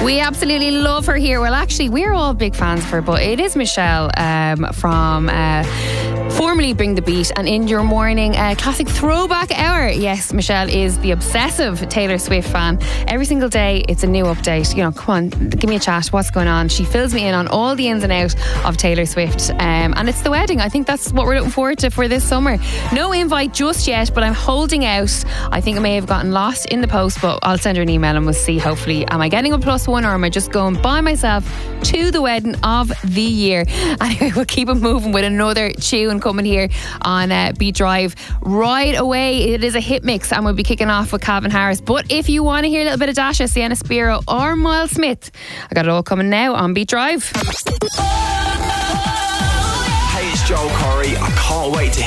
We absolutely love her here. Well, actually, we're all big fans of her, but it is Michelle from formerly Bring the Beat and In Your Morning classic throwback hour. Yes, Michelle is the obsessive Taylor Swift fan. Every single day it's a new update. You know, come on, give me a chat, what's going on? She fills me in on all the ins and outs of Taylor Swift, and it's the wedding. I think that's what we're looking forward to for this summer. No invite just yet, but I'm holding out. I think it may have gotten lost in the post, but I'll send her an email and we'll see. Hopefully, am I getting a +1 or am I just going by myself to the wedding of the year? Anyway, we'll keep it moving with another tune coming here on Beat Drive right away. It is a hit mix and we'll be kicking off with Calvin Harris. But if you want to hear a little bit of Dasha, Sienna Spiro or Miles Smith, I got it all coming now on Beat Drive. Hey, it's Joel Corey. I can't wait to